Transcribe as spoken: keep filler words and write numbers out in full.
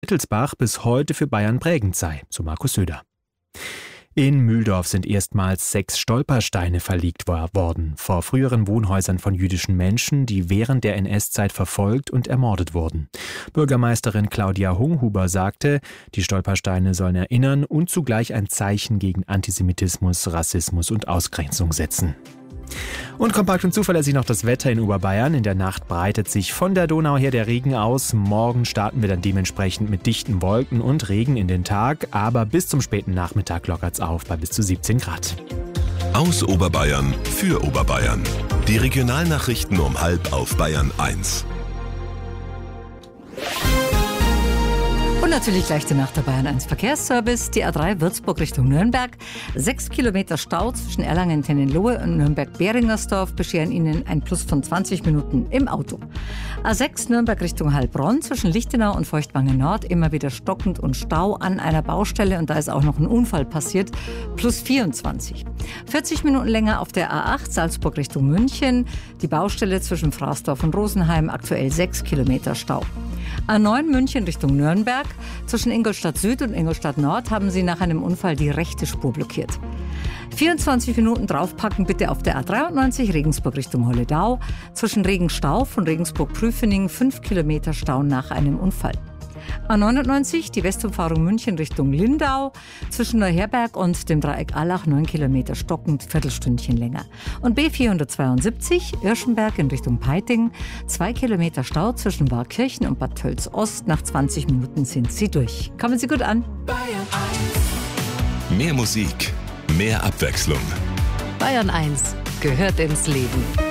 Wittelsbach bis heute für Bayern prägend sei, so Markus Söder. In Mühldorf sind erstmals sechs Stolpersteine verlegt worden, vor früheren Wohnhäusern von jüdischen Menschen, die während der N S-Zeit verfolgt und ermordet wurden. Bürgermeisterin Claudia Hunghuber sagte, die Stolpersteine sollen erinnern und zugleich ein Zeichen gegen Antisemitismus, Rassismus und Ausgrenzung setzen. Und kompakt und zuverlässig noch das Wetter in Oberbayern. In der Nacht breitet sich von der Donau her der Regen aus. Morgen starten wir dann dementsprechend mit dichten Wolken und Regen in den Tag. Aber bis zum späten Nachmittag lockert's auf bei bis zu siebzehn Grad. Aus Oberbayern für Oberbayern. Die Regionalnachrichten um halb auf Bayern eins. Und natürlich gleich die Nacht der Bayern eins Verkehrsservice. Die A drei Würzburg Richtung Nürnberg. Sechs Kilometer Stau zwischen Erlangen-Tennenlohe und Nürnberg-Beringersdorf bescheren Ihnen ein Plus von zwanzig Minuten im Auto. A sechs Nürnberg Richtung Heilbronn zwischen Lichtenau und Feuchtwangen Nord. Immer wieder stockend und Stau an einer Baustelle und da ist auch noch ein Unfall passiert. Plus vierundzwanzig. vierzig Minuten länger auf der A acht Salzburg Richtung München. Die Baustelle zwischen Fraßdorf und Rosenheim. Aktuell sechs Kilometer Stau. A neun München Richtung Nürnberg. Zwischen Ingolstadt Süd und Ingolstadt Nord haben sie nach einem Unfall die rechte Spur blockiert. vierundzwanzig Minuten draufpacken bitte auf der A dreiundneunzig Regensburg Richtung Holledau. Zwischen Regenstauf und Regensburg-Prüfening fünf Kilometer Stau nach einem Unfall. A neunundneunzig, die Westumfahrung München Richtung Lindau. Zwischen Neuherberg und dem Dreieck Allach neun Kilometer stockend, Viertelstündchen länger. Und B vierhundertzweiundsiebzig, Irschenberg in Richtung Peiting. zwei Kilometer Stau zwischen Warkirchen und Bad Tölz Ost. Nach zwanzig Minuten sind sie durch. Kommen Sie gut an. Bayern eins. Mehr Musik, mehr Abwechslung. Bayern eins gehört ins Leben.